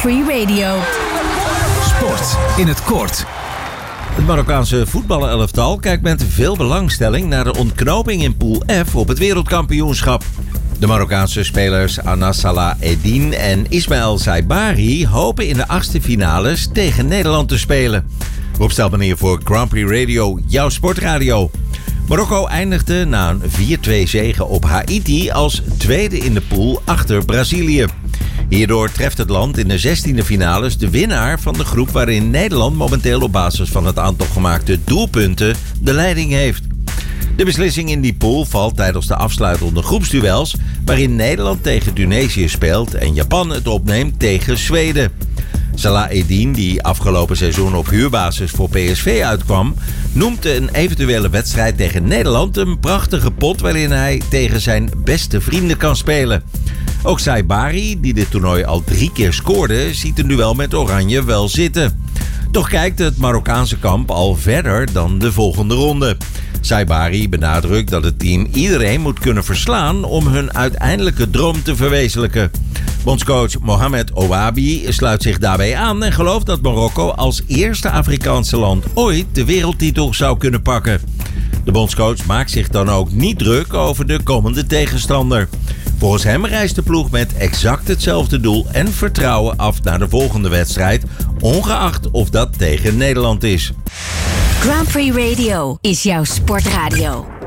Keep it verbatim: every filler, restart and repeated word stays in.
Prix Radio. Sport in het kort. Het Marokkaanse voetbalelftal kijkt met veel belangstelling naar de ontknoping in Pool F op het wereldkampioenschap. De Marokkaanse spelers Anas Salah Eddine en Ismaël Saibari hopen in de achtste finales tegen Nederland te spelen. Opstelmanier voor Grand Prix Radio, jouw sportradio. Marokko eindigde na een vier twee zege op Haiti als tweede in de pool achter Brazilië. Hierdoor treft het land in de zestiende finales de winnaar van de groep waarin Nederland momenteel op basis van het aantal gemaakte doelpunten de leiding heeft. De beslissing in die pool valt tijdens de afsluitende groepsduels waarin Nederland tegen Tunesië speelt en Japan het opneemt tegen Zweden. Salah Eddine, die afgelopen seizoen op huurbasis voor P S V uitkwam, noemt een eventuele wedstrijd tegen Nederland een prachtige pot waarin hij tegen zijn beste vrienden kan spelen. Ook Saibari, die dit toernooi al drie keer scoorde, ziet een duel met Oranje wel zitten. Toch kijkt het Marokkaanse kamp al verder dan de volgende ronde. Saibari benadrukt dat het team iedereen moet kunnen verslaan om hun uiteindelijke droom te verwezenlijken. Bondscoach Mohamed Ouabi sluit zich daarbij aan en gelooft dat Marokko als eerste Afrikaanse land ooit de wereldtitel zou kunnen pakken. De bondscoach maakt zich dan ook niet druk over de komende tegenstander. Volgens hem reist de ploeg met exact hetzelfde doel en vertrouwen af naar de volgende wedstrijd, ongeacht of dat tegen Nederland is. Grand Prix Radio is jouw sportradio.